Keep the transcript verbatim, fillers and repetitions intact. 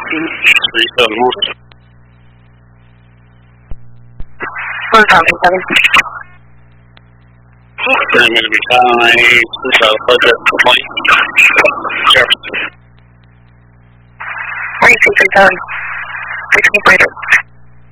three seven one. One seven seven. I'm going to be flying South Budget Point, Jefferson. Three two three seven. Sixteen freighter.